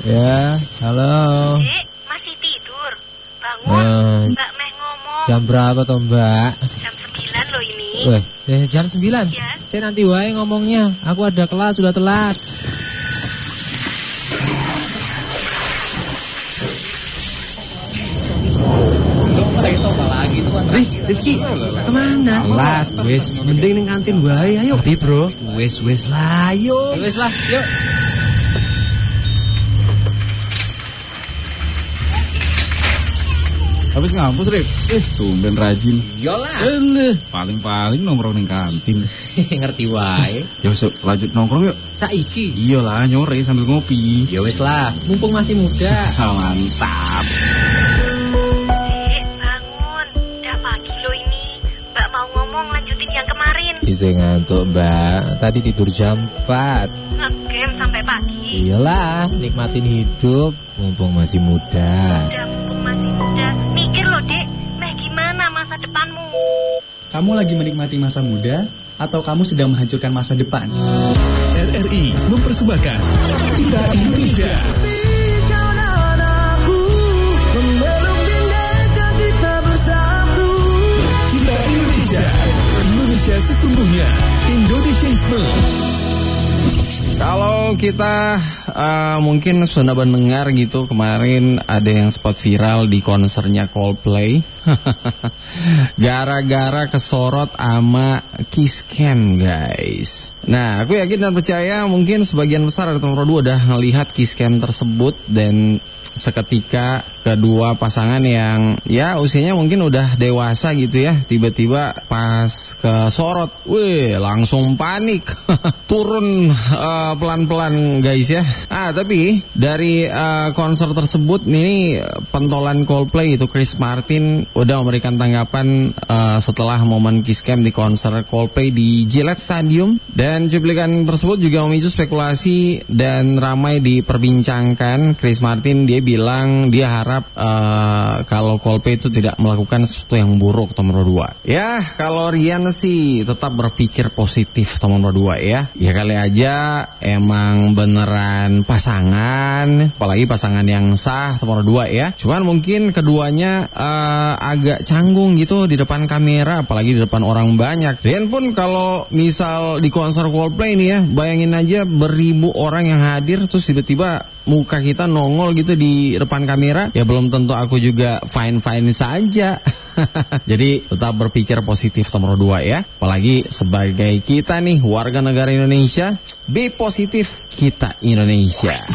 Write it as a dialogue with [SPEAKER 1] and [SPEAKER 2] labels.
[SPEAKER 1] Ya, halo.
[SPEAKER 2] Dek, masih tidur? Bangun, Mbak Meh ngomong.
[SPEAKER 1] Jam berapa toh Mbak?
[SPEAKER 2] Jam 9 loh ini.
[SPEAKER 1] Jam 9?
[SPEAKER 2] Ya.
[SPEAKER 1] Saya nanti wae ngomongnya. Aku ada kelas, sudah telat.
[SPEAKER 3] Rifki, kemana?
[SPEAKER 1] Kelas, wis.
[SPEAKER 3] Mending ning kantin wae, ayo.
[SPEAKER 1] Tapi bro,
[SPEAKER 3] Wis lah, ayo.
[SPEAKER 1] wis lah, yuk.
[SPEAKER 4] Habis ngampus, Rip? Tumben rajin.
[SPEAKER 1] Yolah.
[SPEAKER 4] Paling-paling nongkrong ning kantin.
[SPEAKER 1] Ngerti wae.
[SPEAKER 4] Ya wis, lanjut nongkrong yuk.
[SPEAKER 1] Saiki.
[SPEAKER 4] Iyalah, nyore sambil ngopi.
[SPEAKER 1] Ya wis lah, mumpung masih muda.
[SPEAKER 4] Mantap.
[SPEAKER 2] Dek, bangun. Udah pagi loh ini. Mbak mau ngomong lanjutin yang kemarin.
[SPEAKER 1] Bisa ngantuk Mbak. Tadi tidur jam 4.
[SPEAKER 2] Ngegame sampai pagi.
[SPEAKER 1] Iyalah, nikmatin hidup mumpung masih muda.
[SPEAKER 2] Udah mumpung masih muda. Mikir loh, Dek. Meh gimana masa depanmu?
[SPEAKER 5] Kamu lagi menikmati masa muda atau kamu sedang menghancurkan masa depan?
[SPEAKER 6] RRI mempersembahkan Kita Indonesia. Kita Indonesia. Indonesia sesungguhnya. Indonesiaisme.
[SPEAKER 3] Kalau kita mungkin sudah mendengar gitu, kemarin ada yang sempat viral di konsernya Coldplay. Gara-gara kesorot ama Kiss Cam, guys. Nah, aku yakin dan percaya mungkin sebagian besar dari teman-teman udah ngelihat Kiss Cam tersebut. Dan seketika kedua pasangan yang ya usianya mungkin udah dewasa gitu ya, tiba-tiba pas kesorot, wih langsung panik. Turun pelan-pelan guys ya. Tapi dari konser tersebut ini pentolan Coldplay itu Chris Martin udah memberikan tanggapan setelah momen Kiss Cam di konser Coldplay di Gillette Stadium. Dan cuplikan tersebut juga memicu spekulasi dan ramai diperbincangkan. Chris Martin dia bilang dia harap kalau Coldplay itu tidak melakukan sesuatu yang buruk teman berdua. Ya kalau Rian sih tetap berpikir positif teman berdua ya. Ya kali aja emang beneran pasangan, apalagi pasangan yang sah teman berdua ya. Cuman mungkin keduanya agak canggung gitu di depan kamera, apalagi di depan orang banyak. Rian pun kalau misal di konser Coldplay nih ya, bayangin aja beribu orang yang hadir terus tiba-tiba muka kita nongol gitu di depan kamera, ya belum tentu aku juga fine-fine saja. Jadi tetap berpikir positif nomor 2 ya. Apalagi sebagai kita nih warga negara Indonesia, be positif kita Indonesia.